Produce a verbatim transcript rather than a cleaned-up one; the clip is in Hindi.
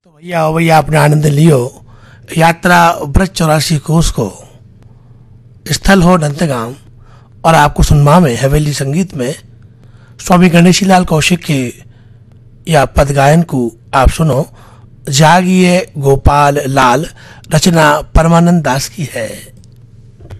तो भैया ओ भैया आपने आनंद लियो। यात्रा ब्रज चौरासी कोस को, स्थल हो नंदगांव, और आपको सुनमा में हवेली संगीत में स्वामी गणेशी लाल कौशिक के या पद गायन को आप सुनो। जागिए गोपाल लाल, रचना परमानंद दास की है।